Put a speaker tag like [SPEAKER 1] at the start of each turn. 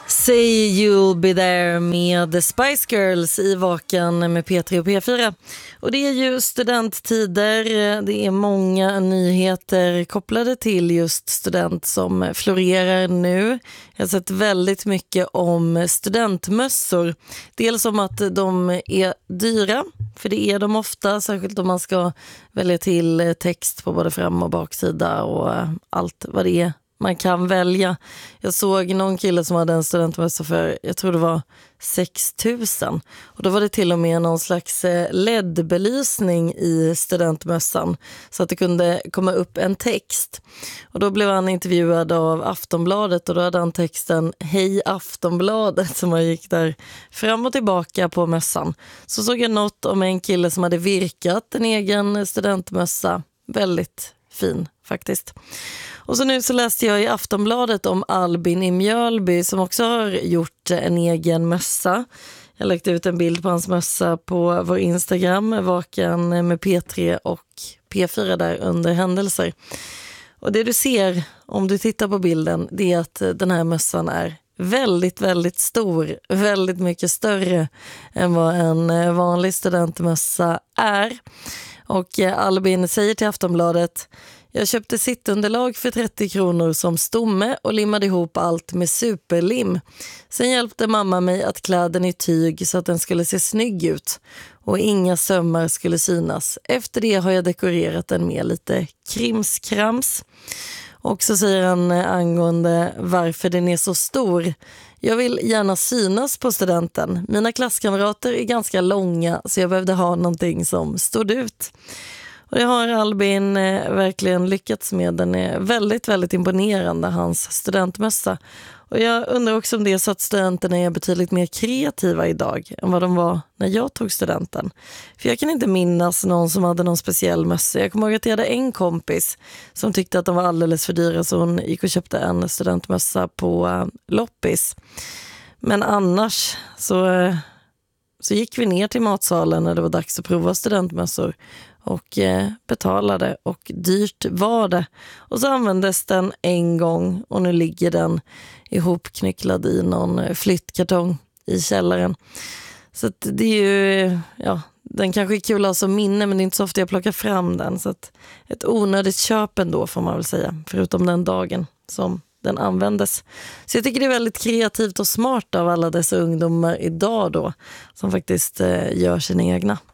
[SPEAKER 1] Say You'll Be There med The Spice Girls i Vaken med P3 och P4. Och det är ju studenttider, det är många nyheter kopplade till just student som florerar nu. Jag har sett väldigt mycket om studentmössor. Dels om att de är dyra, för det är de ofta, särskilt om man ska välja till text på både fram- och baksida och allt vad det är man kan välja. Jag såg någon kille som hade en studentmössa för, jag tror det var 6 000. Och då var det till och med någon slags LED-belysning i studentmössan så att det kunde komma upp en text. Och då blev han intervjuad av Aftonbladet och då hade han texten Hej Aftonbladet som han gick där fram och tillbaka på mössan. Så såg jag något om en kille som hade virkat en egen studentmössa. Väldigt fin faktiskt. Och så nu så läste jag i Aftonbladet om Albin i Mjölby som också har gjort en egen mössa. Jag lagt ut en bild på hans mössa på vår Instagram, Vaken med P3 och P4 där under händelser. Och det du ser om du tittar på bilden, det är att den här mössan är väldigt, väldigt stor. Väldigt mycket större än vad en vanlig studentmössa är. Och Albin säger till Aftonbladet: jag köpte sittunderlag för 30 kronor som stomme och limmade ihop allt med superlim. Sen hjälpte mamma mig att klä den i tyg så att den skulle se snygg ut och inga sömmar skulle synas. Efter det har jag dekorerat den med lite krimskrams. Och så säger han angående varför den är så stor: jag vill gärna synas på studenten. Mina klasskamrater är ganska långa så jag behövde ha någonting som stod ut. Och det har Albin verkligen lyckats med. Den är väldigt, väldigt imponerande, hans studentmössa. Och jag undrar också om det är så att studenterna är betydligt mer kreativa idag än vad de var när jag tog studenten. För jag kan inte minnas någon som hade någon speciell mössa. Jag kommer ihåg att jag hade en kompis som tyckte att de var alldeles för dyra så hon gick och köpte en studentmössa på loppis. Men annars så gick vi ner till matsalen när det var dags att prova studentmössor och betalade, och dyrt var det. Och så användes den en gång och nu ligger den ihopknycklad i någon flyttkartong i källaren. Så att det är ju, ja, den kanske är kul att ha som minne, men det är inte så ofta jag plockar fram den. Så att ett onödigt köp ändå får man väl säga, förutom den dagen som den användes. Så jag tycker det är väldigt kreativt och smart av alla dessa ungdomar idag då, som faktiskt gör sina egna.